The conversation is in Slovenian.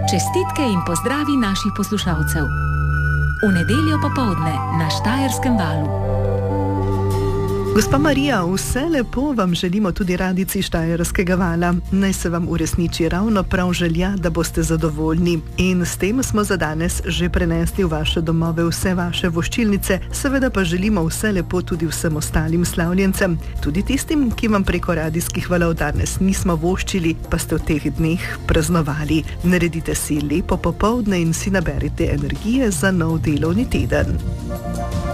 Čestitke in pozdravi naših poslušalcev. V nedeljo popoldne na Štajerskem valu. Gospa Marija, vse lepo vam želimo tudi radici Štajerskega vala. Naj se vam uresniči ravno prav želja, da boste zadovoljni. In s tem smo za danes že prenesli v vaše domove vse vaše voščilnice, seveda pa želimo vse lepo tudi vsem ostalim slavljencem, tudi tistim, ki vam preko radijskih valov danes nismo voščili, pa ste v teh dneh praznovali. Naredite si lepo popoldne in si naberite energije za nov delovni teden.